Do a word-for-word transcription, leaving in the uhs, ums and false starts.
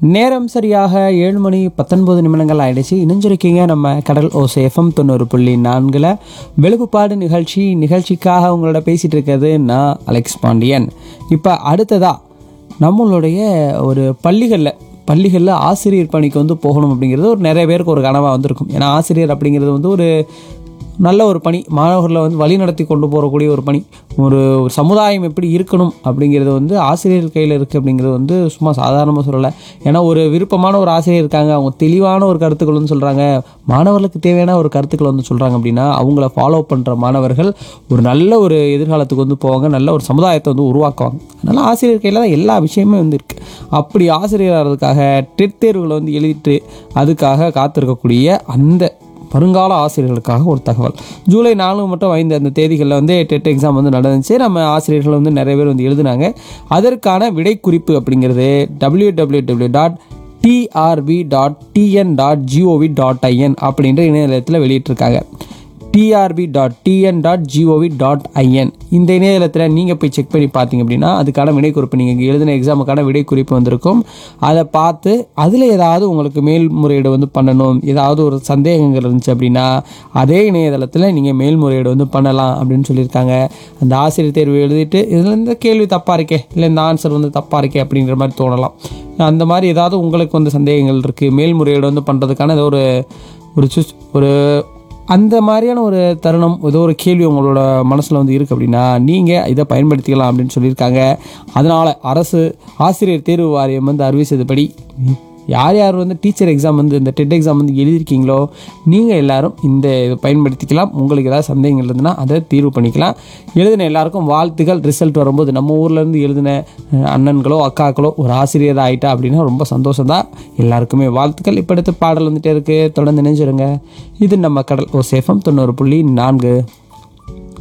நேரம் சரியாக ஏழு மணி பத்தொன்பது நிமிடங்கள் ஆயிடுச்சு. இணைஞ்சிருக்கீங்க நம்ம கடல் ஓசை எஃப்எம் தொண்ணூறு புள்ளி நான்கில் வெளுப்புப்பாடு நிகழ்ச்சி. நிகழ்ச்சிக்காக உங்களோட பேசிகிட்டு இருக்கிறது நான் அலெக்ஸ் பாண்டியன். இப்போ அடுத்ததாக நம்மளுடைய ஒரு பள்ளிகளில் பள்ளிகளில் ஆசிரியர் பணிக்கு வந்து போகணும் அப்படிங்கிறது ஒரு நிறைய பேருக்கு ஒரு கனவாக வந்திருக்கும். ஏன்னா ஆசிரியர் அப்படிங்கிறது வந்து ஒரு நல்ல ஒரு பணி, மாணவர்களை வந்து வழி நடத்தி கொண்டு போகக்கூடிய ஒரு பணி. ஒரு ஒரு சமுதாயம் எப்படி இருக்கணும் அப்படிங்கிறது வந்து ஆசிரியர் கையில் இருக்குது அப்படிங்கிறது வந்து சும்மா சாதாரணமாக சொல்லலை. ஏன்னா ஒரு விருப்பமான ஒரு ஆசிரியர் இருக்காங்க, அவங்க தெளிவான ஒரு கருத்துக்கள் வந்து சொல்கிறாங்க, மாணவர்களுக்கு தேவையான ஒரு கருத்துக்கள் வந்து சொல்கிறாங்க அப்படின்னா அவங்கள ஃபாலோ பண்ணுற மாணவர்கள் ஒரு நல்ல ஒரு எதிர்காலத்துக்கு வந்து போவாங்க, நல்ல ஒரு சமுதாயத்தை வந்து உருவாக்குவாங்க. அதனால் ஆசிரியர் கையில் தான் எல்லா விஷயமே வந்து இருக்குது. அப்படி ஆசிரியர் ஆகிறதுக்காக டெட் தேர்வுகளை வந்து எழுதிட்டு அதுக்காக காத்திருக்கக்கூடிய அந்த வருங்கால ஆசிரியர்களுக்காக ஒரு தகவல். ஜூலை நாலு மட்டும் ஐந்து அந்த தேதிகளில் வந்து டெட் எக்ஸாம் வந்து நடந்துச்சு. நம்ம ஆசிரியர்கள் வந்து நிறைய பேர் வந்து எழுதுனாங்க. அதற்கான விடை குறிப்பு அப்படிங்கிறது W W W dot TRP dot TN dot gov dot IN அப்படின்ற இணையதளத்தில் வெளியிட்டிருக்காங்க. TRP dot TN dot gov dot IN இந்த இணையதளத்தில் நீங்கள் போய் செக் பண்ணி பார்த்தீங்க அப்படின்னா அதுக்கான விடை குறிப்பு, நீங்கள் எழுதின எக்ஸாமுக்கான விடை குறிப்பு வந்திருக்கும். அதை பார்த்து அதில் ஏதாவது உங்களுக்கு மேல்முறையீடு வந்து பண்ணணும், ஏதாவது ஒரு சந்தேகங்கள் இருந்துச்சு அப்படின்னா அதே இணையதளத்தில் நீங்கள் மேல்முறையீடு வந்து பண்ணலாம் அப்படின்னு சொல்லியிருக்காங்க. அந்த ஆசிரியர் தேர்வு எழுதிட்டு இதில் இந்த கேள்வி தப்பாக இருக்கே, இல்லை இந்த ஆன்சர் வந்து தப்பாக இருக்கே அப்படிங்கிற மாதிரி தோணலாம். அந்த மாதிரி ஏதாவது உங்களுக்கு வந்து சந்தேகங்கள் இருக்குது, மேல்முறையீடு வந்து பண்ணுறதுக்கான ஏதோ ஒரு ஒரு சுஸ் ஒரு அந்த மாதிரியான ஒரு தருணம், ஏதோ ஒரு கேள்வி உங்களோட மனசில் வந்து இருக்குது அப்படின்னா நீங்கள் இதை பயன்படுத்திக்கலாம் அப்படின்னு சொல்லியிருக்காங்க. அதனால் அரசு ஆசிரியர் தேர்வு வாரியம் வந்து அறிவித்ததுபடி யார் யார் வந்து டீச்சர் எக்ஸாம் வந்து இந்த டெட் எக்ஸாம் வந்து எழுதியிருக்கீங்களோ நீங்கள் எல்லோரும் இந்த இதை பயன்படுத்திக்கலாம். உங்களுக்கு ஏதாவது சந்தேகங்கள் இருந்ததுன்னா அதை தீர்வு பண்ணிக்கலாம். எழுதின எல்லாருக்கும் வாழ்த்துக்கள். ரிசல்ட் வரும்போது நம்ம ஊர்லேருந்து எழுதின அண்ணன்களோ அக்காக்களோ ஒரு ஆசிரியராக ஆகிட்டா அப்படின்னா ரொம்ப சந்தோஷம் தான். எல்லாருக்குமே வாழ்த்துக்கள். இப்போ அடுத்து பாடல் வந்துட்டே இருக்குது, தொடர்ந்து நினைஞ்சிருங்க. இது நம்ம கடல் ஓசை எஃப்எம் தொண்ணூறு புள்ளி நான்கு.